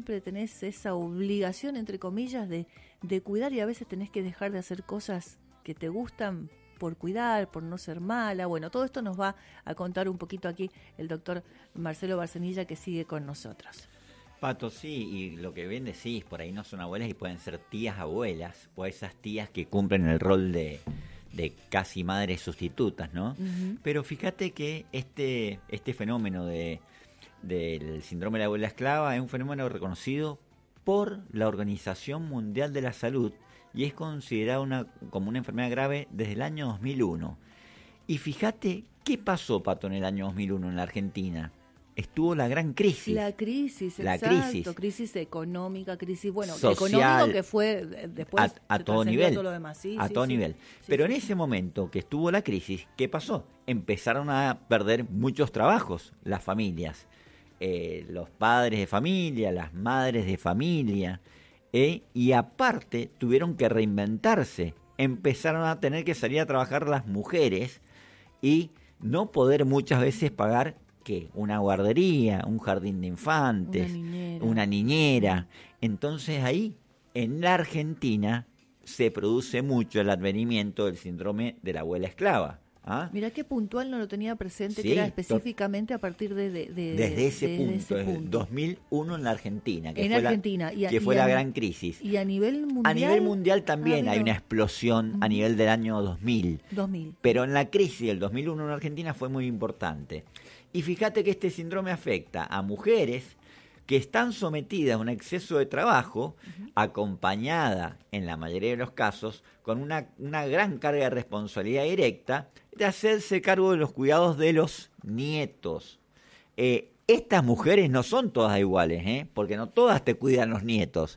siempre tenés esa obligación, entre comillas, de cuidar, y a veces tenés que dejar de hacer cosas que te gustan por cuidar, por no ser mala. Bueno, todo esto nos va a contar un poquito aquí el doctor Marcelo Barcenilla, que sigue con nosotros. Pato, sí, y lo que bien decís, por ahí no son abuelas y pueden ser tías abuelas, o esas tías que cumplen el rol de casi madres sustitutas, ¿no? Uh-huh. Pero fíjate que este fenómeno del síndrome de la abuela esclava es un fenómeno reconocido por la Organización Mundial de la Salud, y es considerada como una enfermedad grave desde el año 2001. Y fíjate qué pasó, Pato, en el año 2001 en la Argentina. Estuvo la gran crisis. La crisis, exacto. Crisis económica, crisis, bueno, social, económico, que fue después a todo nivel. Todo lo demás. Sí, a todo nivel. Pero en ese momento que estuvo la crisis, ¿qué pasó? Empezaron a perder muchos trabajos las familias. Los padres de familia, las madres de familia. Y aparte tuvieron que reinventarse, empezaron a tener que salir a trabajar las mujeres y no poder muchas veces pagar una guardería, un jardín de infantes, una niñera. Entonces ahí en la Argentina se produce mucho el advenimiento del síndrome de la abuela esclava. ¿Ah? Mirá qué puntual, no lo tenía presente, que era específicamente a partir desde ese punto, desde 2001 en la Argentina, que fue la gran crisis. Y a nivel mundial. A nivel mundial también hay una explosión a nivel del año 2000. Pero en la crisis del 2001 en Argentina fue muy importante. Y fíjate que este síndrome afecta a mujeres que están sometidas a un exceso de trabajo, acompañada, en la mayoría de los casos, con una gran carga de responsabilidad directa de hacerse cargo de los cuidados de los nietos. Estas mujeres no son todas iguales, porque no todas te cuidan los nietos.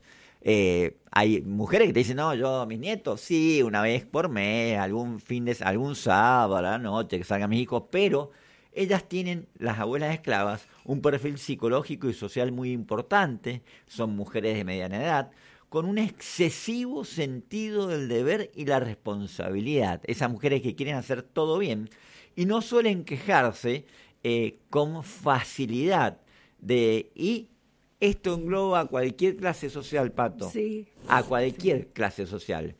Hay mujeres que te dicen, no, yo, mis nietos, sí, una vez por mes, algún sábado a la noche que salgan mis hijos, pero ellas tienen, las abuelas esclavas, un perfil psicológico y social muy importante, son mujeres de mediana edad, con un excesivo sentido del deber y la responsabilidad. Esas mujeres que quieren hacer todo bien y no suelen quejarse con facilidad. Y esto engloba a cualquier clase social, Pato. Sí. A cualquier clase social.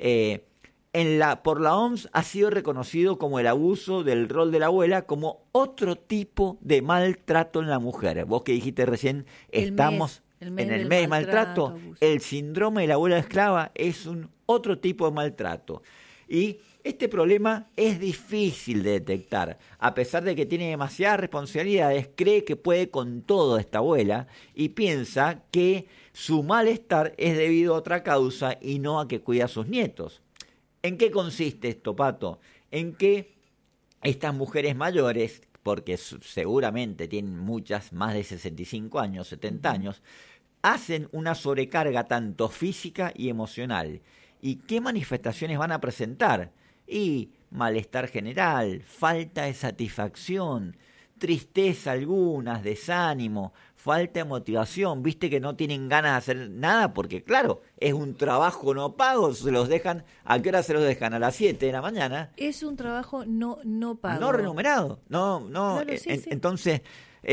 Por la OMS ha sido reconocido como el abuso del rol de la abuela como otro tipo de maltrato en la mujer. Vos que dijiste recién, estamos en el mes de maltrato. El síndrome de la abuela esclava es otro tipo de maltrato. Y este problema es difícil de detectar. A pesar de que tiene demasiadas responsabilidades, cree que puede con todo esta abuela y piensa que su malestar es debido a otra causa y no a que cuida a sus nietos. ¿En qué consiste esto, Pato? En que estas mujeres mayores, porque seguramente tienen muchas, más de 65 años, 70 años, hacen una sobrecarga tanto física y emocional. ¿Y qué manifestaciones van a presentar? Y malestar general, falta de satisfacción, tristeza algunas, desánimo, falta de motivación, viste que no tienen ganas de hacer nada porque claro, es un trabajo no pago, se los dejan, ¿a qué hora se los dejan? A las 7 de la mañana. Es un trabajo no pago. No remunerado, no, claro, sí. Entonces,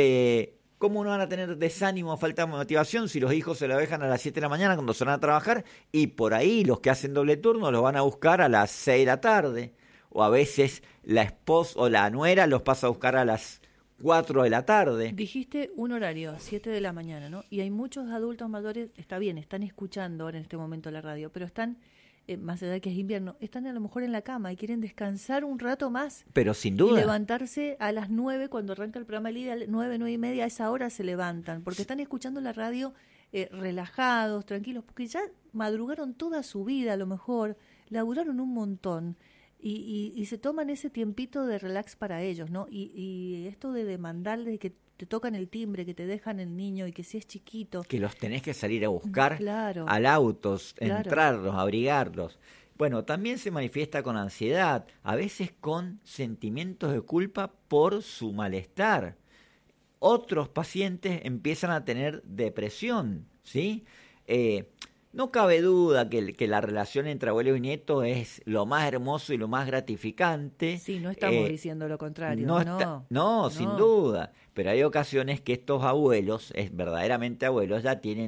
¿cómo no van a tener desánimo o falta de motivación si los hijos se los dejan a las 7 de la mañana cuando se van a trabajar y por ahí los que hacen doble turno los van a buscar a las 6 de la tarde o a veces la esposa o la nuera los pasa a buscar a las 4 de la tarde. Dijiste un horario, 7 de la mañana, ¿no? Y hay muchos adultos mayores, está bien, están escuchando ahora en este momento la radio, pero están, más allá de que es invierno, están a lo mejor en la cama y quieren descansar un rato más. Pero sin duda. Y levantarse a las 9 cuando arranca el programa Lidia, 9 y media, a esa hora se levantan, porque están escuchando la radio relajados, tranquilos, porque ya madrugaron toda su vida a lo mejor, laburaron un montón. Y se toman ese tiempito de relax para ellos, ¿no? Y esto de demandarles que te tocan el timbre, que te dejan el niño y que si es chiquito... Que los tenés que salir a buscar claro, al auto, claro, entrarlos, abrigarlos. Bueno, también se manifiesta con ansiedad, a veces con sentimientos de culpa por su malestar. Otros pacientes empiezan a tener depresión, ¿sí? No cabe duda que la relación entre abuelo y nieto es lo más hermoso y lo más gratificante. Sí, no estamos diciendo lo contrario. No, sin duda. Pero hay ocasiones que estos abuelos, verdaderamente abuelos, ya tienen